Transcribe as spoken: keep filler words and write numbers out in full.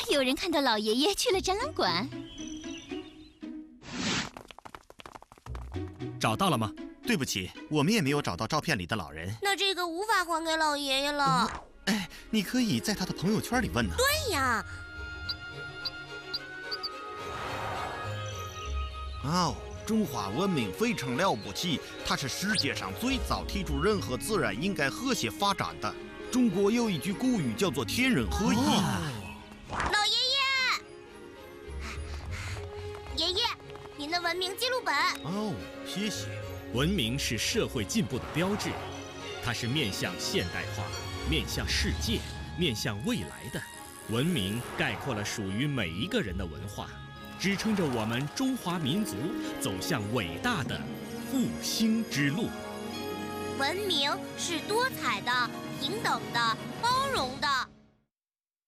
有人看到老爷爷去了展览馆。 找到了吗？ 对不起，我们也没有找到照片里的老人。 那这个无法还给老爷爷了。 嗯、哎，你可以在他的朋友圈里问呢。 对呀。 哦，中华文明非常了不起，它是世界上最早提出人和自然应该和谐发展的。中国有一句古语叫做“天人合一”。 哦、老爷爷，爷爷，您的文明记录本。 哦，谢谢。 文明是社会进步的标志，它是面向现代化、面向世界、面向未来的。文明概括了属于每一个人的文化，支撑着我们中华民族走向伟大的复兴之路。 文明是多彩的、平等的、包